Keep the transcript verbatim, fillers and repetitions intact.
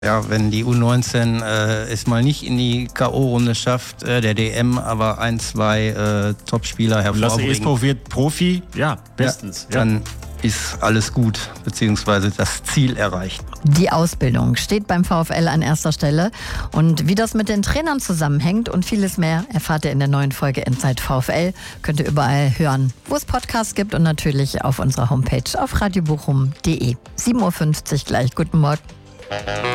Ja, wenn die U neunzehn äh, es mal nicht in die K O-Runde schafft, äh, der D M, aber ein, zwei äh, Topspieler hervorbringen. Lasse Estro wird Profi, ja, bestens. Ja, dann ist alles gut, beziehungsweise das Ziel erreicht. Die Ausbildung steht beim VfL an erster Stelle. Und wie das mit den Trainern zusammenhängt und vieles mehr erfahrt ihr in der neuen Folge Inside VfL. Könnt ihr überall hören, wo es Podcasts gibt und natürlich auf unserer Homepage auf radiobochum punkt de. sieben Uhr fünfzig gleich. Guten Morgen.